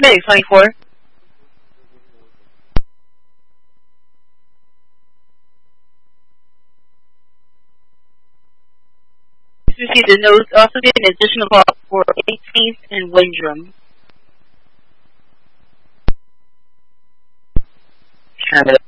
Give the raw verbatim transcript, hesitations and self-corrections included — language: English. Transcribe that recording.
Okay, twenty-four. You see the notes also get an additional call for eighteenth and Windrum. Canada.